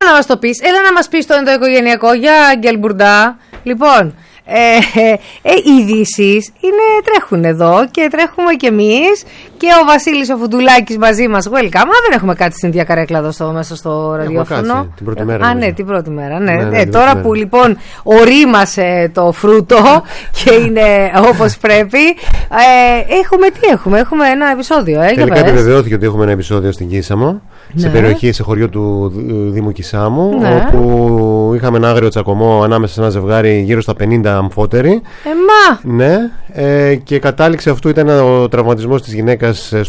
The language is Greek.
να μας το πεις. Έλα να μας πεις το ενδοοικογενειακό. Για Αγγέλ Μπουρντά. Λοιπόν, οι ειδήσεις τρέχουν εδώ και τρέχουμε κι εμείς και ο Βασίλης ο Φουντουλάκης μαζί μας. Welcome. Δεν έχουμε κάτι στην ίδια καρέκλα εδώ μέσα στο ραδιόφωνο. Την πρώτη μέρα. Ναι, την πρώτη μέρα. Ναι. Τώρα που λοιπόν ορίμασε το φρούτο και είναι όπως πρέπει, έχουμε ένα επεισόδιο. Τελικά επιβεβαιώθηκε ότι έχουμε ένα επεισόδιο στην Κίσαμο. Σε περιοχή, σε χωριό του Δήμου Κισάμου, όπου είχαμε ένα άγριο τσακωμό ανάμεσα σε ένα ζευγάρι γύρω στα 50 αμφότεροι. Ναι, και κατάληξη αυτού ήταν ο τραυματισμός της γυναίκας